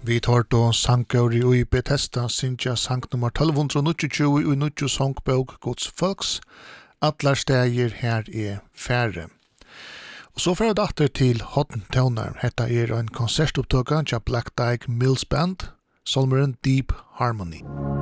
Vi tar då Sankøri og i Bethesda syntja sang nummer 1229 i Nutju Songbok Guds Folks. Atlar stægir her færre. Og så får jeg til Hotn Tøvnar. Hetta en konsertopptøka til Black Dyke Mills Band, solmeren Deep Harmony.